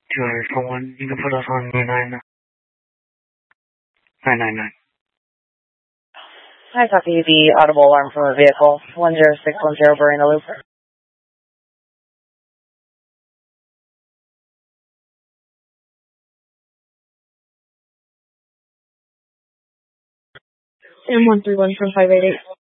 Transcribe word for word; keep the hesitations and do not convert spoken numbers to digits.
two hundred for one. You can put us on nine nine nine nine. Hi, copy the audible alarm from a vehicle. one zero six one zero Burrino Loop. M one three one from five eight eight.